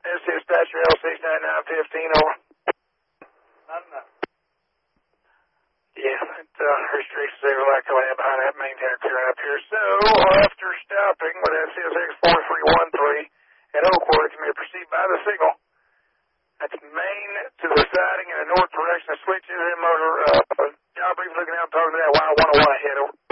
This is Dispatcher L69915, over. Not enough. Yeah, it restricts the like I have behind that main tank turn up here. So, after stopping with SCSX 4313 at Oakwood, you may proceed by the signal. That's main to the siding in the north direction. Switches in motor. Job brief looking out, talking to that Y101 ahead, over.